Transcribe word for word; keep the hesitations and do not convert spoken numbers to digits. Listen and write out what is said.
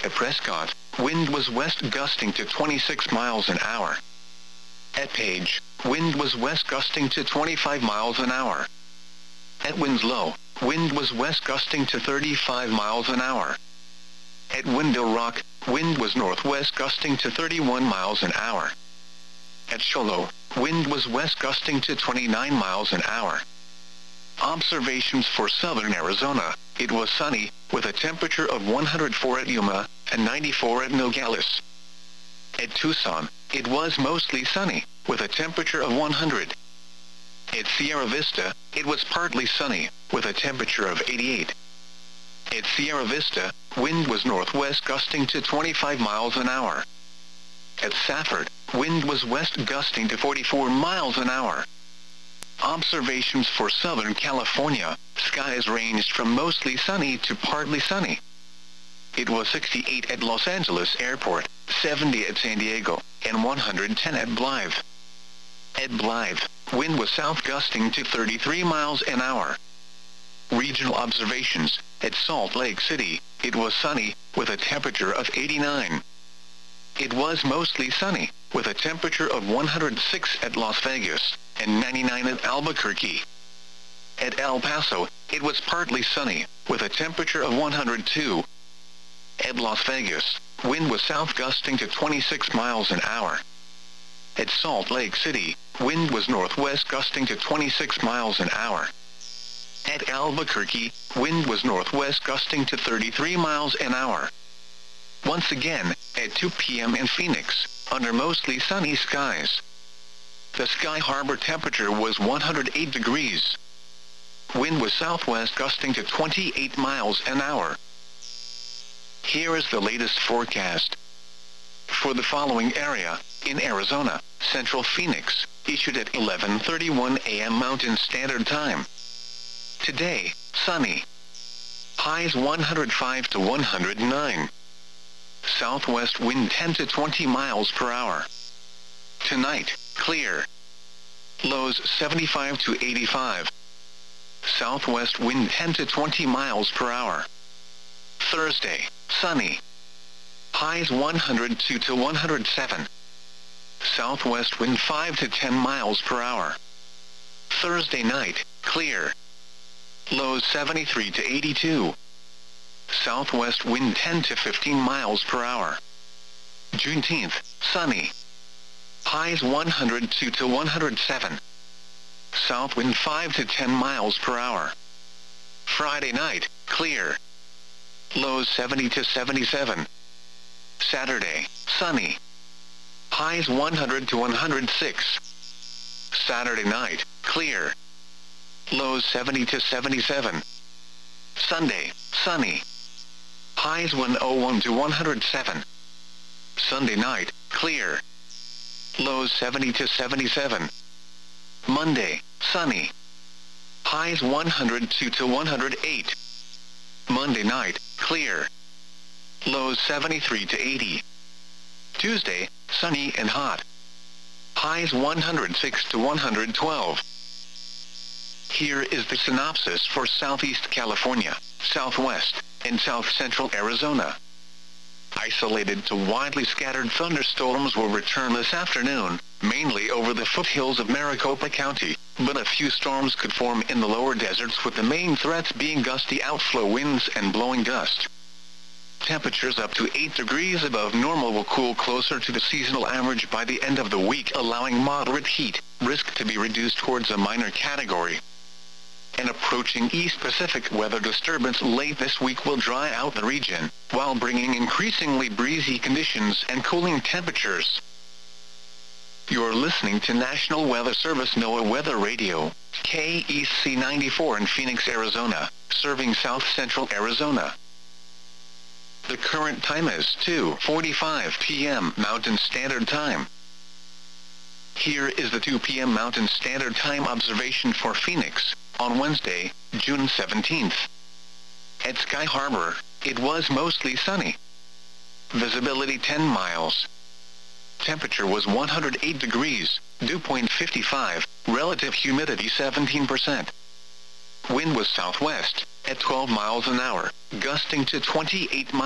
At Prescott, wind was west gusting to twenty-six miles an hour. At Page, wind was west gusting to twenty-five miles an hour. At Winslow, wind was west gusting to thirty-five miles an hour. At Window Rock, wind was northwest gusting to thirty-one miles an hour. At Shoalo, wind was west gusting to twenty-nine miles an hour. Observations for southern Arizona. It was sunny, with a temperature of one hundred four at Yuma and ninety-four at Nogales. At Tucson, it was mostly sunny, with a temperature of one hundred. At Sierra Vista, it was partly sunny, with a temperature of eighty-eight. At Sierra Vista, wind was northwest gusting to twenty-five miles an hour. At Safford, wind was west gusting to forty-four miles an hour. Observations for Southern California. Skies ranged from mostly sunny to partly sunny. It was sixty-eight at Los Angeles Airport, seventy at San Diego, and one hundred ten at Blythe. At Blythe, wind was south gusting to thirty-three miles an hour. Regional observations. At Salt Lake City, it was sunny, with a temperature of eighty-nine. It was mostly sunny, with a temperature of one hundred six at Las Vegas, and ninety-nine at Albuquerque. At El Paso, it was partly sunny, with a temperature of one hundred two. At Las Vegas, wind was south gusting to twenty-six miles an hour. At Salt Lake City, wind was northwest gusting to twenty-six miles an hour. At Albuquerque, wind was northwest gusting to thirty-three miles an hour. Once again, at two p m in Phoenix, under mostly sunny skies. The Sky Harbor temperature was one hundred eight degrees. Wind was southwest gusting to twenty-eight miles an hour. Here is the latest forecast. For the following area, in Arizona, Central Phoenix, issued at eleven thirty-one a m Mountain Standard Time. Today, sunny. Highs one hundred five to one hundred nine. Southwest wind ten to twenty miles per hour. Tonight, clear. Lows seventy-five to eighty-five. Southwest wind ten to twenty miles per hour. Thursday, sunny. Highs one hundred two to one hundred seven. Southwest wind five to ten miles per hour. Thursday night, clear. Lows seventy-three to eighty-two. Southwest wind ten to fifteen miles per hour. Juneteenth, sunny. Highs one hundred two to one hundred seven. South wind five to ten miles per hour. Friday night, clear. Lows seventy to seventy-seven. Saturday, sunny. Highs one hundred to one hundred six. Saturday night, clear. Lows seventy to seventy-seven. Sunday, sunny. Highs one oh one to one hundred seven. Sunday night, clear. Lows seventy to seventy-seven. Monday, sunny. Highs one hundred two to one hundred eight. Monday night, clear. Lows seventy-three to eighty. Tuesday, sunny and hot. Highs one hundred six to one hundred twelve. Here is the synopsis for Southeast California, Southwest, and South Central Arizona. Isolated to widely scattered thunderstorms will return this afternoon, mainly over the foothills of Maricopa County, but a few storms could form in the lower deserts, with the main threats being gusty outflow winds and blowing dust. Temperatures up to eight degrees above normal will cool closer to the seasonal average by the end of the week, allowing moderate heat risk to be reduced towards a minor category. An approaching East Pacific weather disturbance late this week will dry out the region, while bringing increasingly breezy conditions and cooling temperatures. You're listening to National Weather Service NOAA Weather Radio, K E C ninety-four in Phoenix, Arizona, serving South Central Arizona. The current time is two forty-five p m Mountain Standard Time. Here is the two p m Mountain Standard Time observation for Phoenix, on Wednesday, June seventeenth. At Sky Harbor, it was mostly sunny. Visibility ten miles. Temperature was one hundred eight degrees, dew point fifty-five, relative humidity seventeen percent. Wind was southwest, at twelve miles an hour, gusting to twenty-eight miles